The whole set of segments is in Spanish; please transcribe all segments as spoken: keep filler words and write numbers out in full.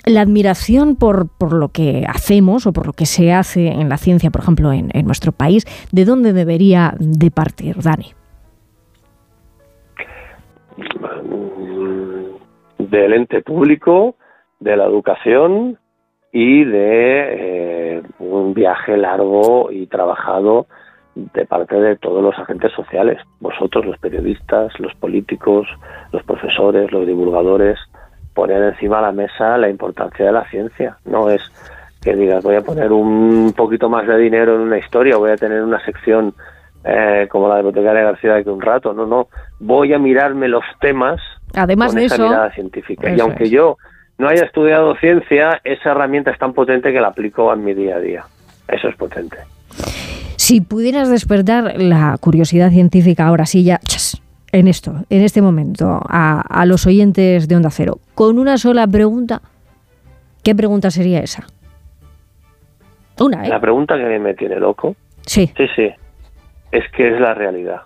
la admiración por, por lo que hacemos o por lo que se hace en la ciencia, por ejemplo, en, en nuestro país, ¿de dónde debería de partir, Dani? Del ente público, de la educación y de eh, un viaje largo y trabajado de parte de todos los agentes sociales. Vosotros, los periodistas, los políticos, los profesores, los divulgadores, poner encima de la mesa la importancia de la ciencia. No es que digas, voy a poner un poquito más de dinero en una historia, voy a tener una sección eh, como la de Boticaria García de aquí un rato. No, no. Voy a mirarme los temas Además con de esa eso, mirada científica. Y aunque es. yo no haya estudiado ciencia, esa herramienta es tan potente que la aplico en mi día a día. Eso es potente. Si pudieras despertar la curiosidad científica ahora sí ya, chas, en esto, en este momento, a, a los oyentes de Onda Cero, con una sola pregunta, ¿qué pregunta sería esa? Una, ¿eh? La pregunta que a mí me tiene loco, Sí. sí, sí, es ¿qué es la realidad?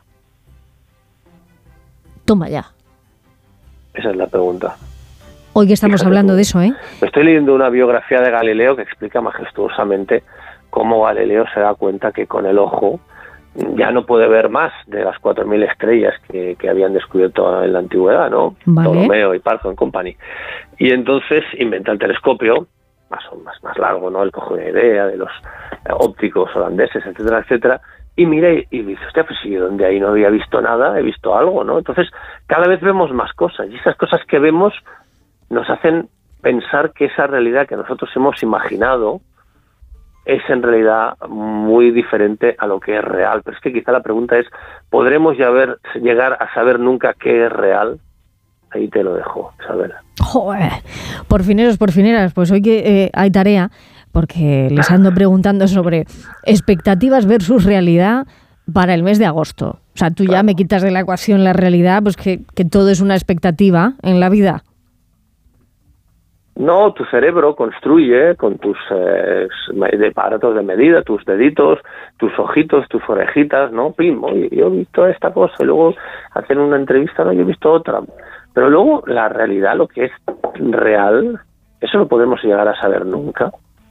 Toma ya. Esa es la pregunta. Hoy que estamos Fíjate hablando tú. de eso, ¿eh? Me estoy leyendo una biografía de Galileo que explica majestuosamente cómo Galileo se da cuenta que con el ojo ya no puede ver más de las cuatro mil estrellas que, que habían descubierto en la antigüedad, ¿no? Vale. Ptolomeo y Parco and Company. Y entonces inventa el telescopio, más, más, más largo, ¿no? Él coge una idea de los ópticos holandeses, etcétera, etcétera, y mira y, y dice, hostia, pues si yo donde ahí no había visto nada, he visto algo, ¿no? Entonces, cada vez vemos más cosas, y esas cosas que vemos nos hacen pensar que esa realidad que nosotros hemos imaginado es en realidad muy diferente a lo que es real. Pero es que quizá la pregunta es, ¿podremos ya ver, llegar a saber nunca qué es real? Ahí te lo dejo, Isabel. Joder, por fineros, por fineras, pues hoy que eh, hay tarea, porque les ando preguntando sobre expectativas versus realidad para el mes de agosto. O sea, tú ya me quitas de la ecuación la realidad, pues que, que todo es una expectativa en la vida. No, tu cerebro construye con tus eh, aparatos de medida, tus deditos, tus ojitos, tus orejitas, ¿no? Pim, oye, yo he visto esta cosa, y luego hacen una entrevista, no, yo he visto otra. Pero luego la realidad, lo que es real, eso no podemos llegar a saber nunca.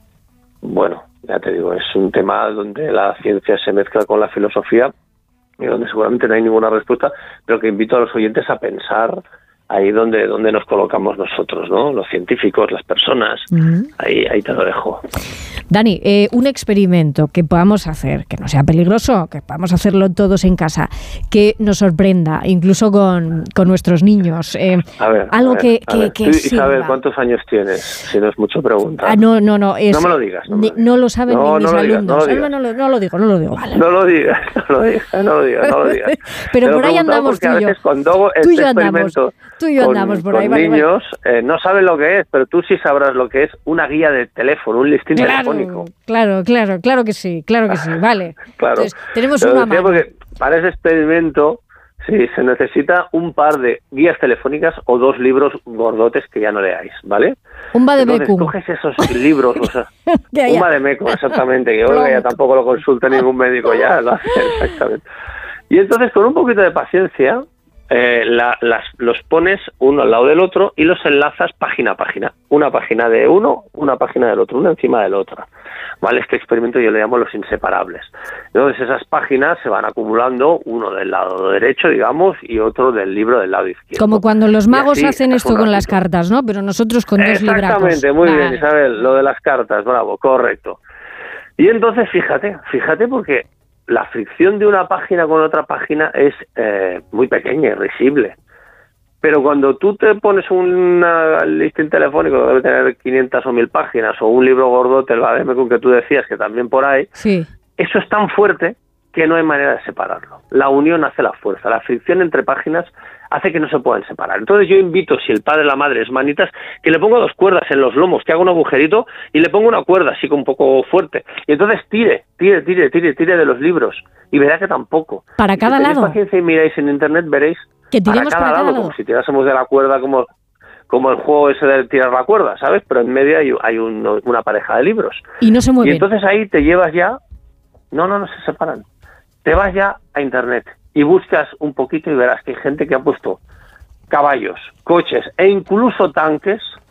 Bueno, ya te digo, es un tema donde la ciencia se mezcla con la filosofía y donde seguramente no hay ninguna respuesta, pero que invito a los oyentes a pensar ahí donde, donde nos colocamos nosotros, ¿no? Los científicos, las personas, uh-huh. ahí, ahí te lo dejo. Dani, eh, un experimento que podamos hacer, que no sea peligroso, que podamos hacerlo todos en casa, que nos sorprenda, incluso con, con nuestros niños. Eh, a ver, algo a ver, que, a que, ver. que Tú, sirva. Isabel, ¿cuántos años tienes? Si no es mucho preguntar. Ah, no, no, no. Es, no me lo digas. No, me lo, digas. no lo saben no, ni mis no alumnos. Digas, no, lo digas. No, no, no lo digo, no lo digo. Vale. No lo digas, no lo digas, no lo digas, no lo digas. Pero por ahí andamos tú y yo. Cuando tú y yo este andamos. Tú y yo con, andamos por con ahí. Vale, niños vale. Eh, no saben lo que es, pero tú sí sabrás lo que es una guía de teléfono, un listín claro, telefónico. Claro, claro, claro que sí, claro que sí, vale. Claro. Entonces, tenemos una mano. Porque para ese experimento sí se necesita un par de guías telefónicas o dos libros gordotes que ya no leáis, ¿vale? Un vademecum. Entonces coges esos libros, o sea, un vademecum, exactamente, que yo ya tampoco lo consulta ningún médico ya, lo hace exactamente. Y entonces con un poquito de paciencia eh, la, las, los pones uno al lado del otro y los enlazas página a página, una página de uno, una página del otro, una encima de la otra. ¿Vale? Este experimento yo le llamo los inseparables. Entonces esas páginas se van acumulando, uno del lado derecho, digamos, y otro del libro del lado izquierdo. Como cuando los magos hacen esto con las cartas, ¿no? Pero nosotros con dos libracos. Exactamente, muy vale. bien, Isabel, lo de las cartas, bravo, correcto. Y entonces, fíjate, fíjate porque la fricción de una página con otra página es eh, muy pequeña y risible. Pero cuando tú te pones un listín telefónico que debe tener quinientas o mil páginas, o un libro gordote, el vademecum que tú decías, que también por ahí, sí. eso es tan fuerte que no hay manera de separarlo. La unión hace la fuerza. La fricción entre páginas hace que no se puedan separar. Entonces yo invito, si el padre o la madre es manitas, que le ponga dos cuerdas en los lomos, que haga un agujerito y le ponga una cuerda así un poco fuerte. Y entonces tire, tire, tire, tire, tire de los libros. Y verá que tampoco. Para cada si tenéis lado. paciencia y miráis en internet, veréis que tiremos para cada, para cada lado, lado, como si tirásemos de la cuerda como, como el juego ese de tirar la cuerda, ¿sabes? Pero en medio hay, hay un, una pareja de libros. Y no se mueven. Y entonces ahí te llevas ya... No, no, no se separan. Te vas ya a internet y buscas un poquito y verás que hay gente que ha puesto caballos, coches e incluso tanques